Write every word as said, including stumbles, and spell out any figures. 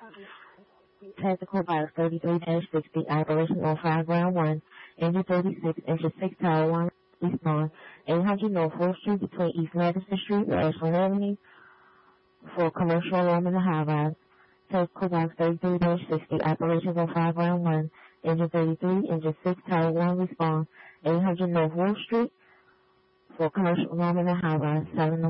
Tactical Box thirty-three sixty, operation on five ground one, engine thirty-six, engine six, tower one, respond, eight hundred North fourth Street between East Madison Street and Ashland Avenue for commercial alarm in the high rise. Tactical Box thirty-three sixty, operations on five ground one, engine thirty-three, engine six, tower one, respond, eight hundred North fourth Street for commercial alarm in the high rise, seven